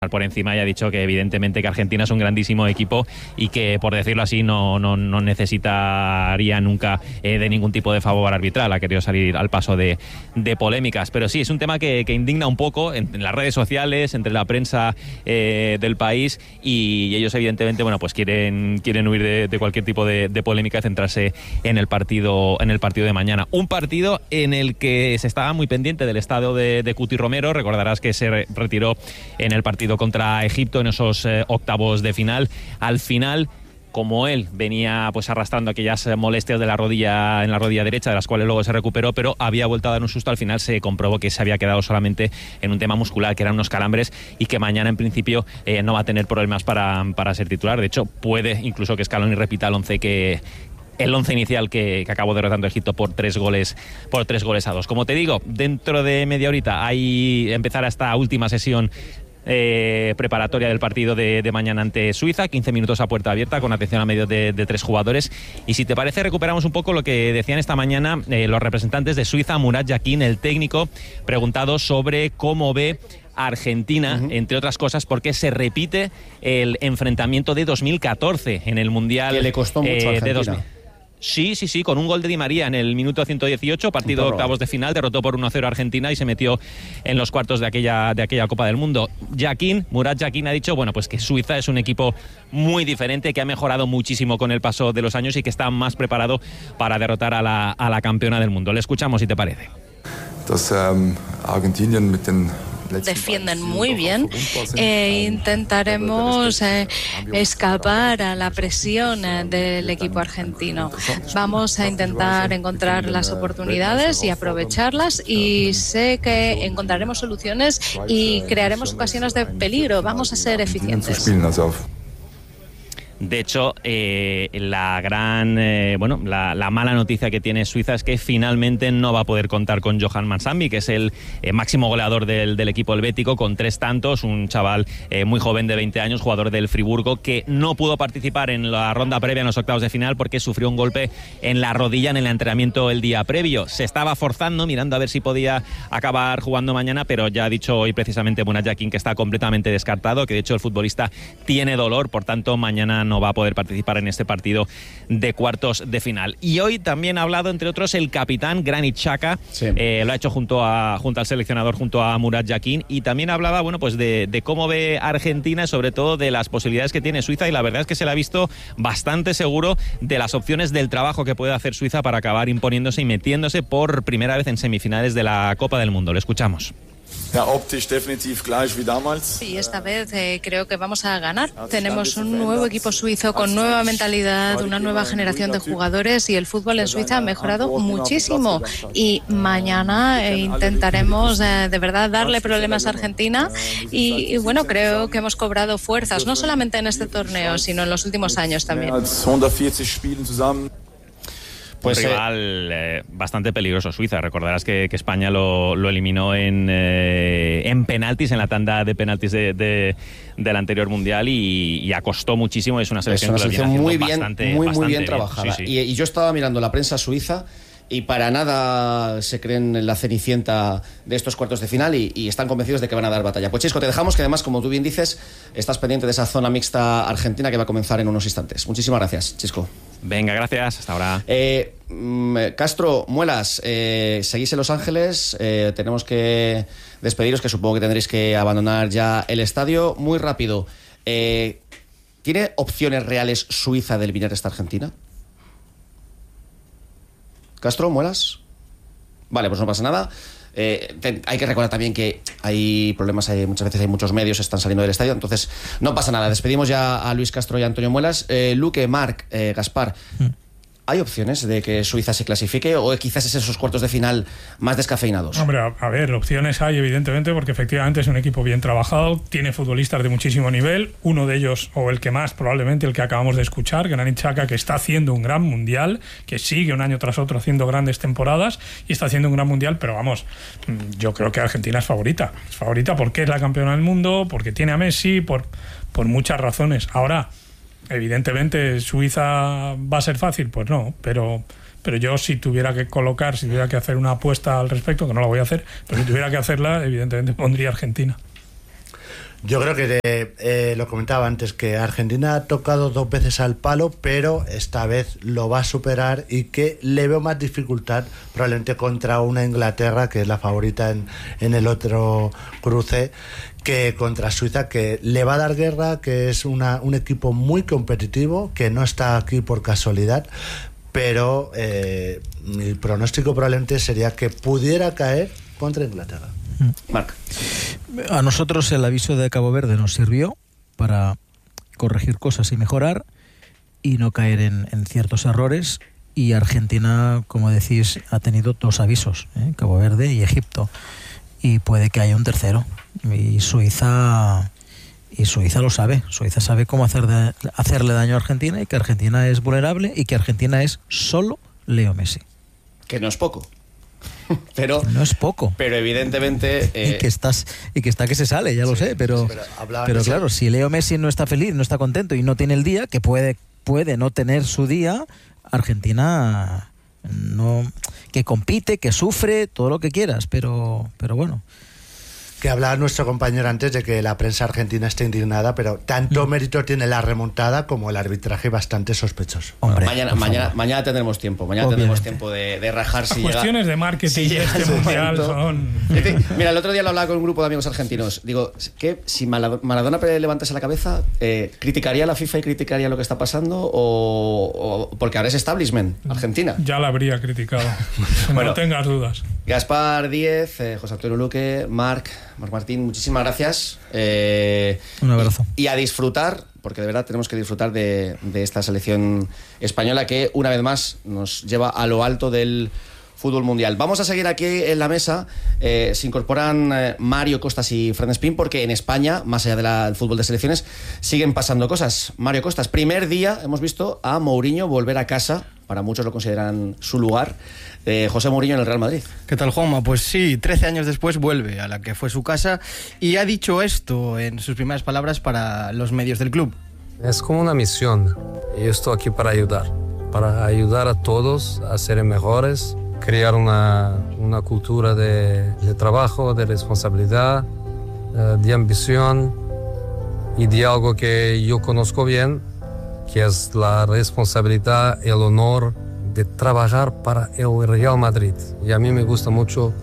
por encima y ha dicho que evidentemente que Argentina es un grandísimo equipo y que, por decirlo así, no necesitaría nunca de ningún tipo de favor arbitral. Ha querido salir al paso de polémicas, pero sí, es un tema que indigna un poco en las redes sociales, entre la prensa del país, y ellos evidentemente pues quieren huir de cualquier tipo de polémica y centrarse en el partido de mañana. Un partido en el que se estaba muy pendiente del estado de Cuti Romero. Recordarás que se retiró en el partido contra Egipto en esos octavos de final. Al final, como él venía pues arrastrando aquellas molestias de la rodilla, en la rodilla derecha, de las cuales luego se recuperó, pero había vuelto a dar un susto, al final se comprobó que se había quedado solamente en un tema muscular, que eran unos calambres, y que mañana en principio no va a tener problemas para ser titular. De hecho, puede incluso que Scaloni repita el once inicial que acabó derrotando a Egipto por 3 goles a 2. Como te digo, dentro de media horita empezará esta última sesión preparatoria del partido de mañana ante Suiza. 15 minutos a puerta abierta, con atención a medios de 3 jugadores. Y si te parece, recuperamos un poco lo que decían esta mañana los representantes de Suiza. Murat Yakin, el técnico, preguntado sobre cómo ve a Argentina, entre otras cosas, porque se repite el enfrentamiento de 2014 en el Mundial. Que le costó mucho a Argentina. Sí, con un gol de Di María en el minuto 118, partido de octavos de final, derrotó por 1-0 a Argentina y se metió en los cuartos de aquella Copa del Mundo. Murat Yakin ha dicho, pues que Suiza es un equipo muy diferente, que ha mejorado muchísimo con el paso de los años y que está más preparado para derrotar a la campeona del mundo. Le escuchamos, si te parece. Defienden muy bien e intentaremos escapar a la presión del equipo argentino. Vamos a intentar encontrar las oportunidades y aprovecharlas, y sé que encontraremos soluciones y crearemos ocasiones de peligro. Vamos a ser eficientes. De hecho, la mala noticia que tiene Suiza es que finalmente no va a poder contar con Johan Mansambi, que es el máximo goleador del equipo helvético, con 3 tantos, un chaval muy joven de 20 años, jugador del Friburgo, que no pudo participar en la ronda previa, en los octavos de final, porque sufrió un golpe en la rodilla en el entrenamiento el día previo. Se estaba forzando, mirando a ver si podía acabar jugando mañana, pero ya ha dicho hoy precisamente Murat Yakin que está completamente descartado, que de hecho el futbolista tiene dolor, por tanto mañana no va a poder participar en este partido de cuartos de final. Y hoy también ha hablado, entre otros, el capitán Granit Xhaka. Sí. Lo ha hecho junto al seleccionador, junto a Murat Yakin, y también hablaba de cómo ve Argentina y sobre todo de las posibilidades que tiene Suiza, y la verdad es que se le ha visto bastante seguro de las opciones del trabajo que puede hacer Suiza para acabar imponiéndose y metiéndose por primera vez en semifinales de la Copa del Mundo. Lo escuchamos. Sí, esta vez creo que vamos a ganar. Tenemos un nuevo equipo suizo con nueva mentalidad, una nueva generación de jugadores, y el fútbol en Suiza ha mejorado muchísimo. Y mañana intentaremos de verdad darle problemas a Argentina, y creo que hemos cobrado fuerzas, no solamente en este torneo, sino en los últimos años también. Pues un rival bastante peligroso, Suiza. Recordarás que España lo eliminó en penaltis, en la tanda de penaltis del anterior mundial, y acostó muchísimo. Es una selección muy bien trabajada. Sí. Y yo estaba mirando la prensa suiza, y para nada se creen en la cenicienta de estos cuartos de final, y están convencidos de que van a dar batalla. Pues Chisco, te dejamos, que además, como tú bien dices, estás pendiente de esa zona mixta argentina que va a comenzar en unos instantes. Muchísimas gracias, Chisco. Venga, gracias, hasta ahora. Castro, Muelas, seguís en Los Ángeles, tenemos que despediros, que supongo que tendréis que abandonar ya el estadio. Muy rápido, ¿tiene opciones reales Suiza de eliminar esta Argentina? Castro, Muelas. Vale, pues no pasa nada. Hay que recordar también que hay problemas, muchas veces hay muchos medios que están saliendo del estadio, entonces no pasa nada. Despedimos ya a Luis Castro y a Antonio Muelas. Luque, Marc, Gaspar, ¿hay opciones de que Suiza se clasifique, o quizás es esos cuartos de final más descafeinados? Hombre, a ver, opciones hay, evidentemente, porque efectivamente es un equipo bien trabajado, tiene futbolistas de muchísimo nivel, uno de ellos, o el que más, probablemente el que acabamos de escuchar, Granit Xhaka, que está haciendo un gran mundial, que sigue un año tras otro haciendo grandes temporadas y está haciendo un gran mundial, pero vamos, yo creo que Argentina es favorita porque es la campeona del mundo, porque tiene a Messi, por muchas razones. Ahora, evidentemente, ¿Suiza va a ser fácil? Pues no, pero yo si tuviera que hacer una apuesta al respecto, que no la voy a hacer, pero si tuviera que hacerla, evidentemente pondría Argentina. Yo creo que lo comentaba antes, que Argentina ha tocado 2 veces al palo, pero esta vez lo va a superar y que le veo más dificultad probablemente contra una Inglaterra, que es la favorita en el otro cruce, que contra Suiza, que le va a dar guerra, que es un equipo muy competitivo, que no está aquí por casualidad, pero mi pronóstico probablemente sería que pudiera caer contra Inglaterra. Marc. A nosotros el aviso de Cabo Verde nos sirvió para corregir cosas y mejorar y no caer en ciertos errores, y Argentina, como decís, ha tenido 2 avisos, Cabo Verde y Egipto, y puede que haya un tercero, y Suiza lo sabe. Suiza sabe cómo hacerle daño a Argentina, y que Argentina es vulnerable y que Argentina es solo Leo Messi. Que no es poco. Pero no es poco, pero evidentemente y que está que se sale, ya lo sé, pero claro, si Leo Messi no está feliz, no está contento y no tiene el día, que puede no tener su día, Argentina no, que compite, que sufre, todo lo que quieras, pero bueno. Que hablaba nuestro compañero antes de que la prensa argentina está indignada, pero tanto mérito tiene la remontada como el arbitraje bastante sospechoso. Hombre, mañana tendremos tiempo. Mañana tendremos tiempo de rajar si llega. Cuestiones de marketing de este mundial son... Mira, el otro día lo hablaba con un grupo de amigos argentinos. Digo, que si Maradona levantase la cabeza, ¿criticaría a la FIFA y criticaría lo que está pasando? O porque ahora es establishment Argentina. Ya la habría criticado. No tengas dudas. Gaspar Díez, José Antonio Luque, Marc Martín, muchísimas gracias. Un abrazo. Y a disfrutar, porque de verdad tenemos que disfrutar de esta selección española que una vez más nos lleva a lo alto del fútbol mundial. Vamos a seguir aquí en la mesa. Se incorporan Mario Costas y Fran Espín, porque en España, más allá del fútbol de selecciones, siguen pasando cosas. Mario Costas, primer día hemos visto a Mourinho volver a casa, para muchos lo consideran su lugar, José Mourinho en el Real Madrid. ¿Qué tal, Juanma? Pues sí, 13 años después vuelve a la que fue su casa y ha dicho esto en sus primeras palabras para los medios del club. Es como una misión y estoy aquí para ayudar a todos a ser mejores, crear una cultura de trabajo, de responsabilidad, de ambición y de algo que yo conozco bien, que es la responsabilidad, el honor de trabajar para el Real Madrid. Y a mí me gusta mucho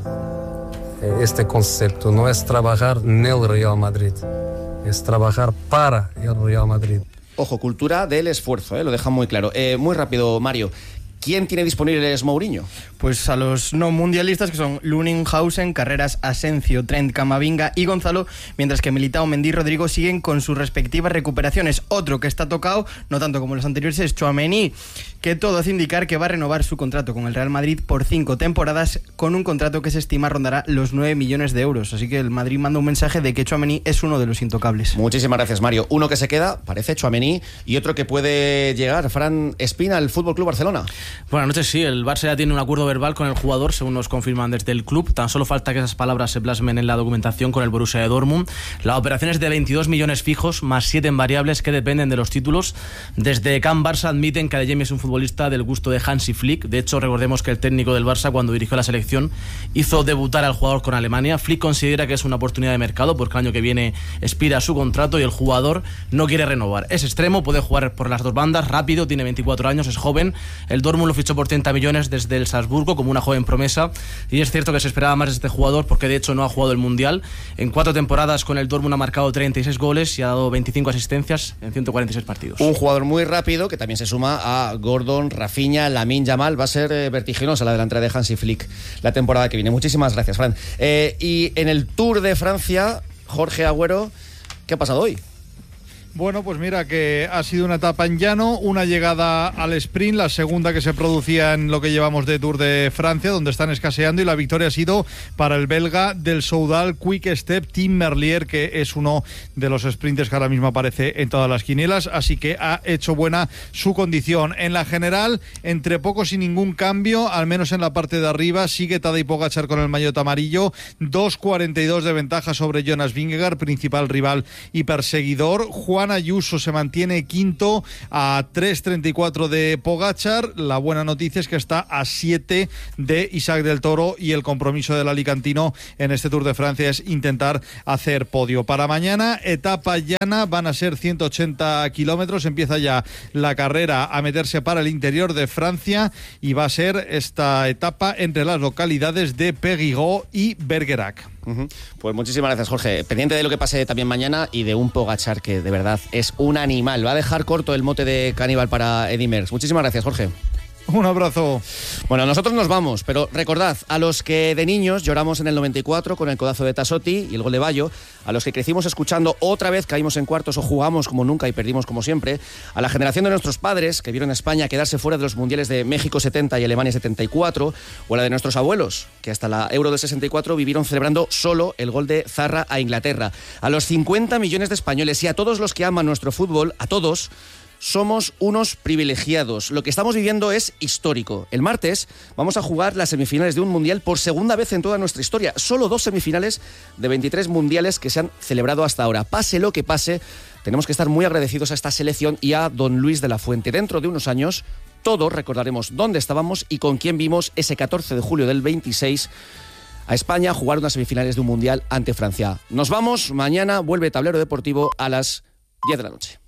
este concepto. No es trabajar en el Real Madrid, es trabajar para el Real Madrid. Ojo, cultura del esfuerzo, lo dejan muy claro. Muy rápido, Mario. ¿Quién tiene disponibles Mourinho? Pues a los no mundialistas, que son Luninghausen, Carreras, Asencio, Trent, Camavinga y Gonzalo, mientras que Militao, Mendy y Rodrigo siguen con sus respectivas recuperaciones. Otro que está tocado, no tanto como los anteriores, es Tchouaméni, que todo hace indicar que va a renovar su contrato con el Real Madrid por 5 temporadas, con un contrato que se estima rondará los 9 millones de euros. Así que el Madrid manda un mensaje de que Tchouaméni es uno de los intocables. Muchísimas gracias, Mario. Uno que se queda, parece Tchouaméni, y otro que puede llegar, Fran Espín, al FC Barcelona. Buenas noches, sí, el Barça ya tiene un acuerdo verbal con el jugador, según nos confirman desde el club. Tan solo falta que esas palabras se plasmen en la documentación con el Borussia de Dortmund. La operación es de 22 millones fijos, más 7 en variables que dependen de los títulos. Desde Can Barça admiten que Adeyemi es un futbolista del gusto de Hansi Flick. De hecho, recordemos que el técnico del Barça, cuando dirigió la selección, hizo debutar al jugador con Alemania. Flick considera que es una oportunidad de mercado porque el año que viene expira su contrato y el jugador no quiere renovar. Es extremo, puede jugar por las dos bandas, rápido, tiene 24 años, es joven. El Dortmund lo fichó por 30 millones desde el Salzburgo como una joven promesa, y es cierto que se esperaba más de este jugador porque de hecho no ha jugado el Mundial. En 4 temporadas con el Dortmund ha marcado 36 goles y ha dado 25 asistencias en 146 partidos. Un jugador muy rápido que también se suma a Gordon, Rafinha, Lamine Yamal. Va a ser vertiginosa la delantera de Hansi Flick la temporada que viene. Muchísimas gracias, Fran. Y en el Tour de Francia, Jorge Agüero, ¿qué ha pasado hoy? Bueno, pues mira que ha sido una etapa en llano, una llegada al sprint, la segunda que se producía en lo que llevamos de Tour de Francia, donde están escaseando, y la victoria ha sido para el belga del Soudal Quick Step, Tim Merlier, que es uno de los sprinters que ahora mismo aparece en todas las quinielas, así que ha hecho buena su condición. En la general, entre pocos y ningún cambio, al menos en la parte de arriba, sigue Tadej Pogačar con el maillot amarillo, 2.42 de ventaja sobre Jonas Vingegaard, principal rival y perseguidor. Juan Ayuso se mantiene quinto a 3.34 de Pogačar. La buena noticia es que está a 7 de Isaac del Toro y el compromiso del alicantino en este Tour de Francia es intentar hacer podio. Para mañana, etapa llana, van a ser 180 kilómetros. Empieza ya la carrera a meterse para el interior de Francia y va a ser esta etapa entre las localidades de Périgueux y Bergerac. Pues muchísimas gracias, Jorge. Pendiente de lo que pase también mañana y de un Pogačar que de verdad es un animal. Va a dejar corto el mote de caníbal para Eddy Merckx. Muchísimas gracias, Jorge. Un abrazo. Bueno, nosotros nos vamos, pero recordad, a los que de niños lloramos en el 94 con el codazo de Tassotti y el gol de Bayo, a los que crecimos escuchando otra vez caímos en cuartos o jugamos como nunca y perdimos como siempre, a la generación de nuestros padres que vieron a España quedarse fuera de los mundiales de México 70 y Alemania 74, o a la de nuestros abuelos, que hasta la Euro del 64 vivieron celebrando solo el gol de Zarra a Inglaterra, a los 50 millones de españoles y a todos los que aman nuestro fútbol, a todos. Somos unos privilegiados. Lo que estamos viviendo es histórico. El martes vamos a jugar las semifinales de un mundial por segunda vez en toda nuestra historia. Solo 2 semifinales de 23 mundiales que se han celebrado hasta ahora. Pase lo que pase, tenemos que estar muy agradecidos a esta selección y a don Luis de la Fuente. Dentro de unos años, todos recordaremos dónde estábamos y con quién vimos ese 14 de julio del 26 a España jugar unas semifinales de un mundial ante Francia. Nos vamos. Mañana vuelve Tablero Deportivo a las 10 de la noche.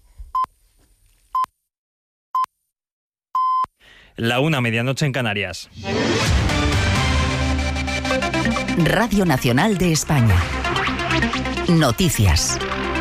La 1, medianoche en Canarias. Radio Nacional de España. Noticias.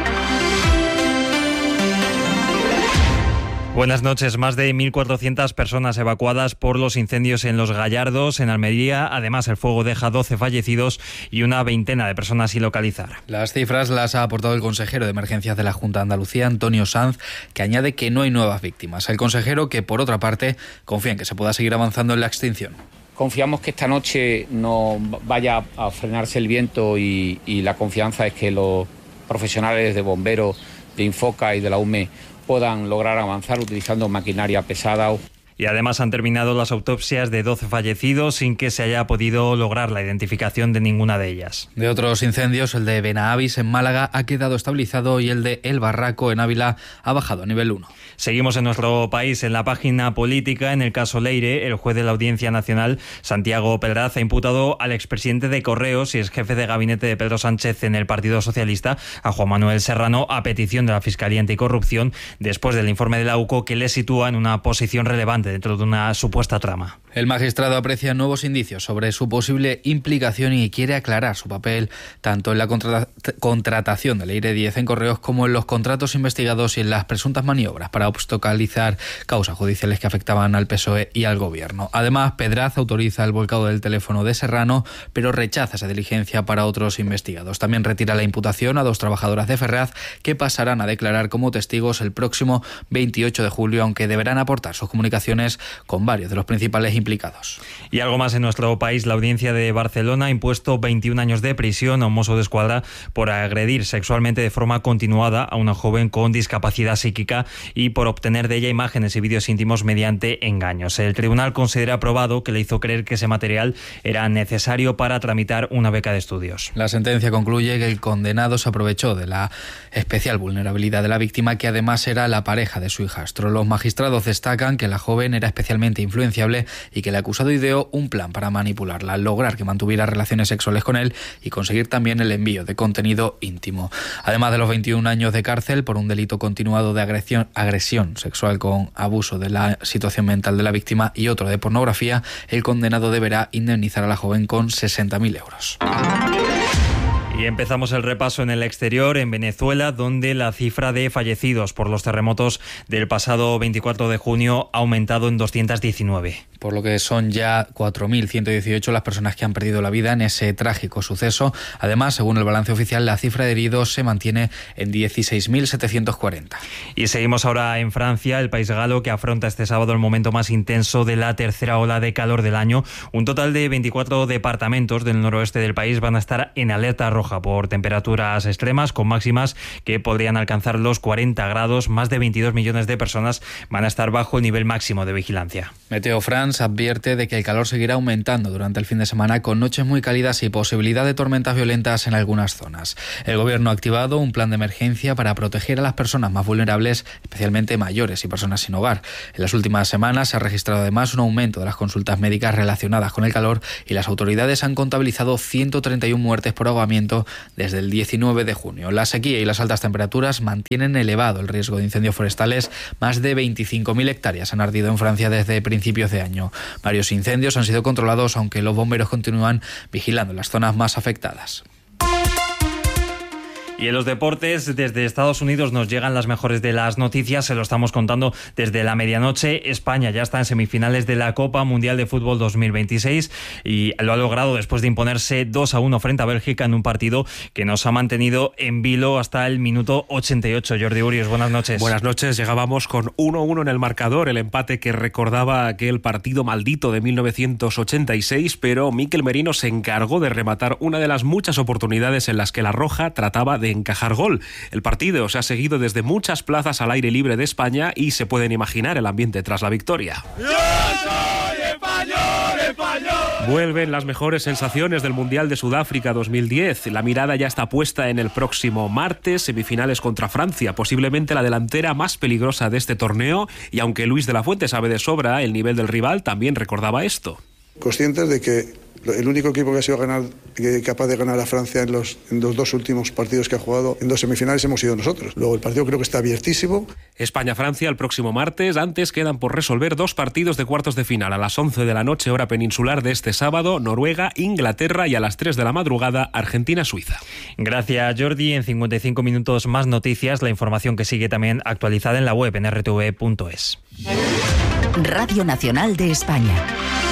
Buenas noches. Más de 1.400 personas evacuadas por los incendios en Los Gallardos, en Almería. Además, el fuego deja 12 fallecidos y una veintena de personas sin localizar. Las cifras las ha aportado el consejero de Emergencias de la Junta de Andalucía, Antonio Sanz, que añade que no hay nuevas víctimas. El consejero, que por otra parte confía en que se pueda seguir avanzando en la extinción. Confiamos que esta noche no vaya a frenarse el viento y la confianza es que los profesionales de bomberos, de Infoca y de la UME puedan lograr avanzar utilizando maquinaria pesada. Y además han terminado las autopsias de 12 fallecidos sin que se haya podido lograr la identificación de ninguna de ellas. De otros incendios, el de Benahavis en Málaga ha quedado estabilizado y el de El Barraco en Ávila ha bajado a nivel 1. Seguimos en nuestro país. En la página política, en el caso Leire, el juez de la Audiencia Nacional, Santiago Pedraz, ha imputado al expresidente de Correos y exjefe de gabinete de Pedro Sánchez en el Partido Socialista, a Juan Manuel Serrano, a petición de la Fiscalía Anticorrupción, después del informe de la UCO que le sitúa en una posición relevante dentro de una supuesta trama. El magistrado aprecia nuevos indicios sobre su posible implicación y quiere aclarar su papel tanto en la contratación de Leire 10 en Correos como en los contratos investigados y en las presuntas maniobras para obstaculizar causas judiciales que afectaban al PSOE y al Gobierno. Además, Pedraz autoriza el volcado del teléfono de Serrano, pero rechaza esa diligencia para otros investigados. También retira la imputación a 2 trabajadoras de Ferraz que pasarán a declarar como testigos el próximo 28 de julio, aunque deberán aportar sus comunicaciones con varios de los principales implicados. Y algo más en nuestro país. La Audiencia de Barcelona ha impuesto 21 años de prisión a un mozo de escuadra por agredir sexualmente de forma continuada a una joven con discapacidad psíquica y por obtener de ella imágenes y vídeos íntimos mediante engaños. El tribunal considera probado que le hizo creer que ese material era necesario para tramitar una beca de estudios. La sentencia concluye que el condenado se aprovechó de la especial vulnerabilidad de la víctima, que además era la pareja de su hijastro. Los magistrados destacan que la joven era especialmente influenciable y que el acusado ideó un plan para manipularla, lograr que mantuviera relaciones sexuales con él y conseguir también el envío de contenido íntimo. Además de los 21 años de cárcel por un delito continuado de agresión sexual con abuso de la situación mental de la víctima y otro de pornografía, el condenado deberá indemnizar a la joven con 60.000 euros. Y empezamos el repaso en el exterior, en Venezuela, donde la cifra de fallecidos por los terremotos del pasado 24 de junio ha aumentado en 219. Por lo que son ya 4.118 las personas que han perdido la vida en ese trágico suceso. Además, según el balance oficial, la cifra de heridos se mantiene en 16.740. Y seguimos ahora en Francia, el país galo, que afronta este sábado el momento más intenso de la tercera ola de calor del año. Un total de 24 departamentos del noroeste del país van a estar en alerta roja roja por temperaturas extremas, con máximas que podrían alcanzar los 40 grados. Más de 22 millones de personas van a estar bajo el nivel máximo de vigilancia. Meteo France advierte de que el calor seguirá aumentando durante el fin de semana, con noches muy cálidas y posibilidad de tormentas violentas en algunas zonas. El Gobierno ha activado un plan de emergencia para proteger a las personas más vulnerables, especialmente mayores y personas sin hogar. En las últimas semanas se ha registrado además un aumento de las consultas médicas relacionadas con el calor y las autoridades han contabilizado 131 muertes por ahogamiento desde el 19 de junio. La sequía y las altas temperaturas mantienen elevado el riesgo de incendios forestales. Más de 25.000 hectáreas han ardido en Francia desde principios de año. Varios incendios han sido controlados, aunque los bomberos continúan vigilando las zonas más afectadas. Y en los deportes, desde Estados Unidos nos llegan las mejores de las noticias, se lo estamos contando desde la medianoche. España ya está en semifinales de la Copa Mundial de Fútbol 2026 y lo ha logrado después de imponerse 2-1 frente a Bélgica en un partido que nos ha mantenido en vilo hasta el minuto 88. Jordi Urios, buenas noches. Buenas noches, llegábamos con 1-1 en el marcador, el empate que recordaba aquel partido maldito de 1986, pero Mikel Merino se encargó de rematar una de las muchas oportunidades en las que la Roja trataba de encajar gol. El partido se ha seguido desde muchas plazas al aire libre de España y se pueden imaginar el ambiente tras la victoria. ¡Yo soy español, español! Vuelven las mejores sensaciones del Mundial de Sudáfrica 2010. La mirada ya está puesta en el próximo martes, semifinales contra Francia, posiblemente la delantera más peligrosa de este torneo, y aunque Luis de la Fuente sabe de sobra el nivel del rival, también recordaba esto. Conscientes de que el único equipo que ha sido capaz de ganar a Francia en los dos últimos partidos que ha jugado en 2 semifinales hemos sido nosotros. Luego el partido creo que está abiertísimo. España-Francia el próximo martes. Antes quedan por resolver 2 partidos de cuartos de final. A las 11 de la noche, hora peninsular de este sábado, Noruega-Inglaterra, y a las 3 de la madrugada, Argentina-Suiza. Gracias, Jordi. En 55 minutos más noticias, la información que sigue también actualizada en la web en rtv.es. Radio Nacional de España.